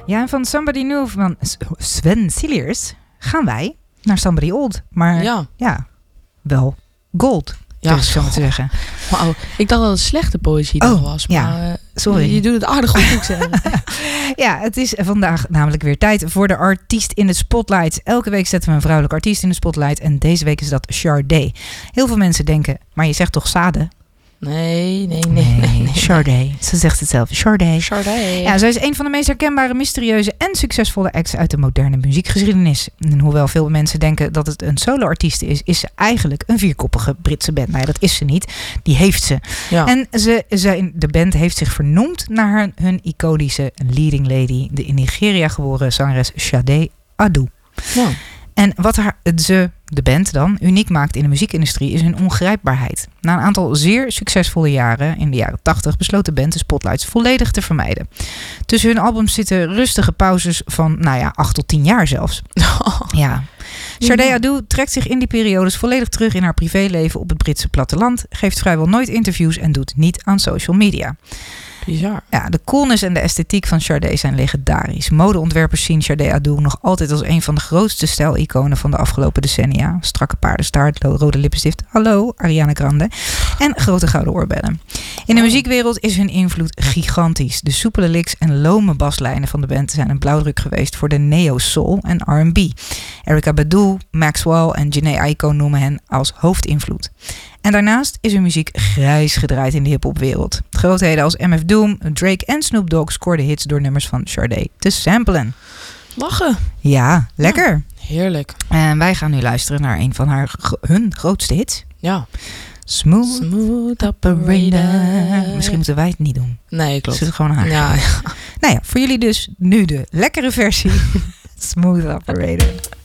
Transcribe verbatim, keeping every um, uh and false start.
Ja, en van Somebody New van Sven Siliers gaan wij naar Somebody Old. Maar ja, ja wel gold. Ja, dus zo maar te zeggen. Wow. Ik dacht dat het slechte poëzie oh, was. Ja, maar sorry. Je, je doet het aardig goed, moet ik zeggen. Ja, het is vandaag namelijk weer tijd voor de artiest in de spotlight. Elke week zetten we een vrouwelijke artiest in de spotlight. En deze week is dat Sade. Heel veel mensen denken, maar je zegt toch Sade? Nee, nee, nee. nee, nee, nee. Sade. Ze zegt het zelf. Sade. Sade. Ja, zij is een van de meest herkenbare, mysterieuze en succesvolle acts uit de moderne muziekgeschiedenis. En hoewel veel mensen denken dat het een solo-artiest is, is ze eigenlijk een vierkoppige Britse band. Nou ja, dat is ze niet. Die heeft ze. Ja. En ze, ze, de band heeft zich vernoemd naar hun, hun iconische leading lady, de in Nigeria geboren zangeres Sade Adu. Ja. En wat haar, ze, de band dan, uniek maakt in de muziekindustrie is hun ongrijpbaarheid. Na een aantal zeer succesvolle jaren, in de jaren tachtig, besloot de band de spotlights volledig te vermijden. Tussen hun albums zitten rustige pauzes van, nou ja, acht tot tien jaar zelfs. Oh. Ja. Sade Adu trekt zich in die periodes volledig terug in haar privéleven op het Britse platteland, geeft vrijwel nooit interviews en doet niet aan social media. Bizar. Ja, de coolness en de esthetiek van Sade zijn legendarisch. Modeontwerpers zien Sade Adu nog altijd als een van de grootste stijliconen van de afgelopen decennia. Strakke paardenstaart, rode lippenstift, hallo, Ariana Grande. En grote gouden oorbellen. In de muziekwereld is hun invloed gigantisch. De soepele licks en lome baslijnen van de band zijn een blauwdruk geweest voor de neo-soul en R en B. Erykah Badu, Maxwell en Jhené Aiko noemen hen als hoofdinvloed. En daarnaast is hun muziek grijs gedraaid in de hiphopwereld. Grootheden als M F Doom, Drake en Snoop Dogg scoorden hits door nummers van Sade te samplen. Lachen. Ja, lekker. Ja, heerlijk. En wij gaan nu luisteren naar een van haar, hun grootste hits. Ja. Smooth, Smooth Operator. Misschien moeten wij het niet doen. Nee, klopt. Zit gewoon haar. Ja, ja. Nou ja, voor jullie dus nu de lekkere versie. Smooth Operator.